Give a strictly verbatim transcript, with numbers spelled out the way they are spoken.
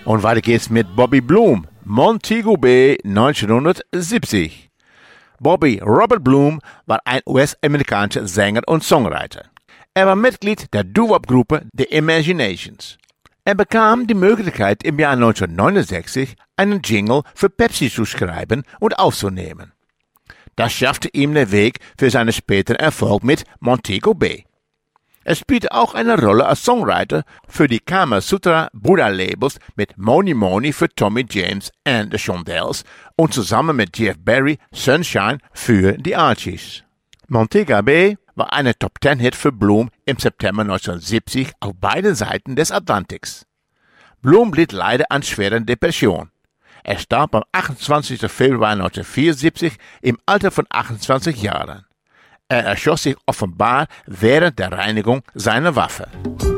Und weiter geht's mit Bobby Bloom, Montego Bay neunzehnhundertsiebzig. Bobby Robert Bloom war ein U S-amerikanischer Sänger und Songwriter. Er war Mitglied der Doo-Wop-Gruppe The Imaginations. Er bekam die Möglichkeit, im Jahr neunzehnhundertneunundsechzig einen Jingle für Pepsi zu schreiben und aufzunehmen. Das schaffte ihm den Weg für seinen späteren Erfolg mit Montego Bay. Er spielte auch eine Rolle als Songwriter für die Kama Sutra Buddha Labels mit Money Money für Tommy James and the Shondells und zusammen mit Jeff Barry Sunshine für die Archies. Montego Bay war eine Top-Ten-Hit für Bloom im September neunzehnhundertsiebzig auf beiden Seiten des Atlantiks. Bloom litt leider an schweren Depressionen. Er starb am achtundzwanzigsten Februar neunzehnhundertvierundsiebzig im Alter von achtundzwanzig Jahren. Er erschoss sich offenbar während der Reinigung seiner Waffe.